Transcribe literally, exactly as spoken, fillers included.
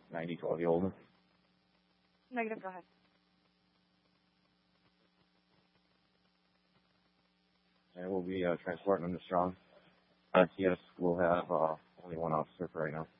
ninety twelve Yolden. Negative, go ahead. And we'll be uh, transporting them to Strong. Uh, yes, we'll have uh, only one officer for right now.